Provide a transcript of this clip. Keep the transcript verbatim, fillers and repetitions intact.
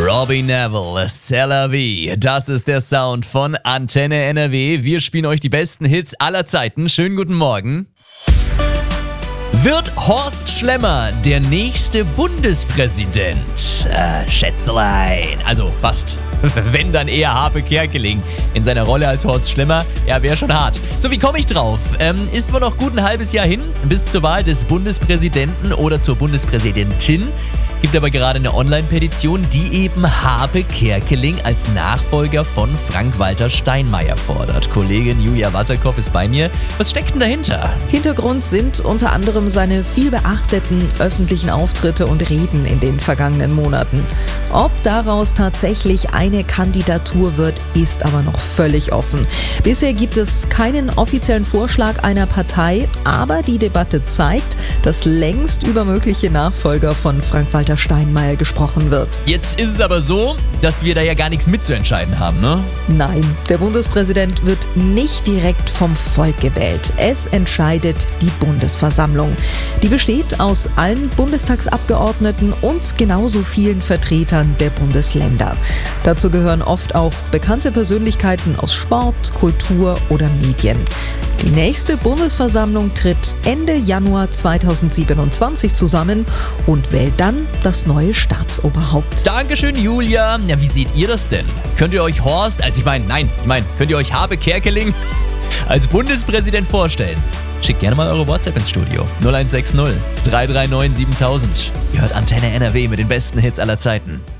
Robbie Neville, C'est la vie. Das ist der Sound von Antenne N R W. Wir spielen euch die besten Hits aller Zeiten. Schönen guten Morgen. Wird Horst Schlemmer der nächste Bundespräsident? Äh, Schätzelein. Also fast. Wenn, dann eher Harpe Kerkeling. In seiner Rolle als Horst Schlemmer, ja, wäre schon hart. So, wie komme ich drauf? Ähm, ist zwar noch gut ein halbes Jahr hin, bis zur Wahl des Bundespräsidenten oder zur Bundespräsidentin. Gibt aber gerade eine Online-Petition, die eben Harpe Kerkeling als Nachfolger von Frank-Walter Steinmeier fordert. Kollegin Julia Wasserkoff ist bei mir. Was steckt denn dahinter? Hintergrund sind unter anderem seine viel beachteten öffentlichen Auftritte und Reden in den vergangenen Monaten. Ob daraus tatsächlich eine Kandidatur wird, ist aber noch völlig offen. Bisher gibt es keinen offiziellen Vorschlag einer Partei, aber die Debatte zeigt, dass längst über mögliche Nachfolger von Frank-Walter Steinmeier gesprochen wird. Jetzt ist es aber so, dass wir da ja gar nichts mitzuentscheiden haben, ne? Nein, der Bundespräsident wird nicht direkt vom Volk gewählt. Es entscheidet die Bundesversammlung. Die besteht aus allen Bundestagsabgeordneten und genauso vielen Vertretern der Bundesländer. Dazu gehören oft auch bekannte Persönlichkeiten aus Sport, Kultur oder Medien. Die nächste Bundesversammlung tritt Ende Januar zweitausendsiebenundzwanzig zusammen und wählt dann das neue Staatsoberhaupt. Dankeschön, Julia. Ja, wie seht ihr das denn? Könnt ihr euch Horst, also ich meine, nein, ich meine, könnt ihr euch Harpe Kerkeling als Bundespräsident vorstellen? Schickt gerne mal eure WhatsApp ins Studio. null eins sechs null drei drei neun siebentausend. Ihr hört Antenne N R W mit den besten Hits aller Zeiten.